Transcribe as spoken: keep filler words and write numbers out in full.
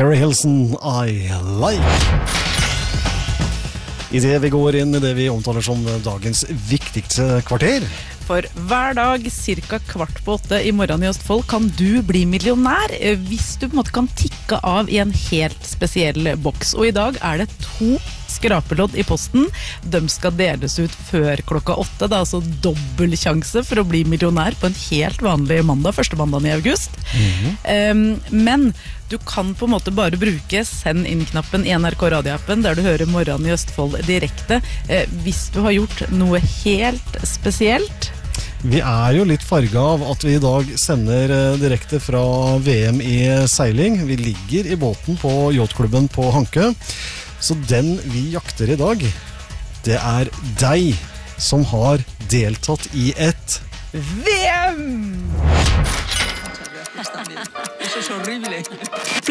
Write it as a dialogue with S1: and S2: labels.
S1: Carrie Hilson, I Like. I det vi går inn i det vi omtaler som dagens viktigste kvarter.
S2: For hver dag, cirka kvart på åtte i morgen i Østfold, kan du bli millionær hvis du på en måte kan tikke av i en helt spesiell boks. Og i dag er det to skrapelodd i posten. De skal deles ut før klokka åtte. Det er altså dobbel sjanse for å bli millionær på en helt vanlig mandag, første mandagen i august. Mm-hmm. Um, men du kan på en måte bare bruke send inn-knappen i N R K radioappen, der du hører Morgen i Østfold direkte, eh, hvis du har gjort noe helt spesielt.
S1: Vi er jo litt farget av at vi i dag sender eh, direkte fra V M i seiling. Vi ligger i båten på yachtklubben på Hanke. Så den vi jakter i dag, det er deg som har deltatt i et
S2: V M!
S3: Eso es horrible.